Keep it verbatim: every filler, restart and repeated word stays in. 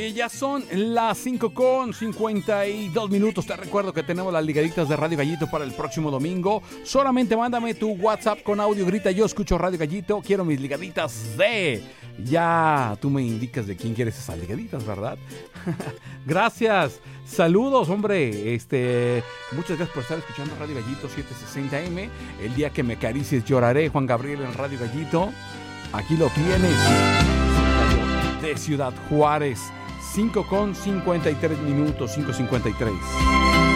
Y ya son las cinco con cincuenta y dos minutos. Te recuerdo que tenemos las ligaditas de Radio Gallito para el próximo domingo. Solamente mándame tu WhatsApp con audio. Grita: yo escucho Radio Gallito, quiero mis ligaditas de... Ya tú me indicas de quién quieres esas ligaditas, ¿verdad? Gracias. Saludos, hombre. Este, muchas gracias por estar escuchando Radio Gallito setecientos sesenta eme. El día que me acaricies lloraré, Juan Gabriel en Radio Gallito. Aquí lo tienes. De Ciudad Juárez. cinco con cincuenta y tres minutos, cinco cincuenta y tres.